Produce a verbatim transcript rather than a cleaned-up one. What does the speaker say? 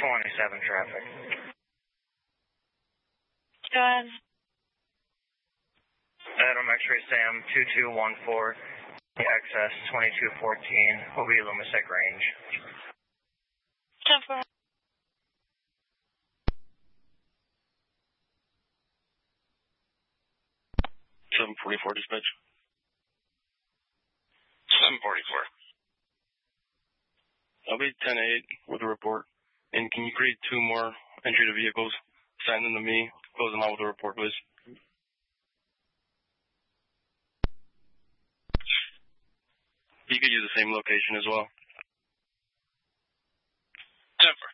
twenty-seven traffic. Go ahead. Adam X-ray Sam two two one four, X S twenty-two fourteen, will be Lumisec range. ten four. seven forty-four dispatch. seven forty-four. I'll be ten eight with a report. And can you create two more entry to vehicles? Sign them to me. Close them out with a report, please. You could use the same location as well. ten four.